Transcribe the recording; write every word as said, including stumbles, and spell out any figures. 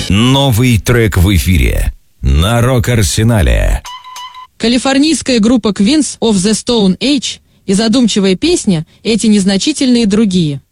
Новый трек в эфире на Рок-Арсенале. Калифорнийская группа Queens of the Stone Age и задумчивая песня «Эти незначительные другие».